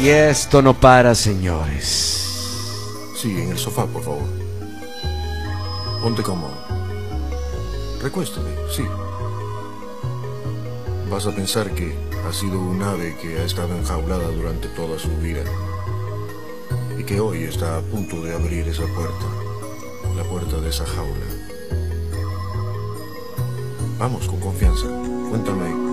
Y esto no para, señores. Sí, en el sofá, por favor. Ponte cómodo. Recuéstame, sí. Vas a pensar que ha sido un ave que ha estado enjaulada durante toda su vida y que hoy está a punto de abrir esa puerta, la puerta de esa jaula. Vamos, con confianza. Cuéntame